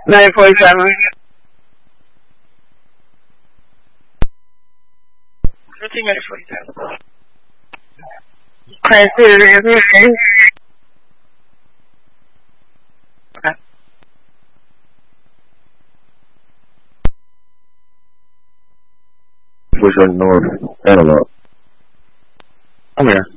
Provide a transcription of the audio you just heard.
947. Everything 947. Class 2, okay. Push up north, analog. I'm here.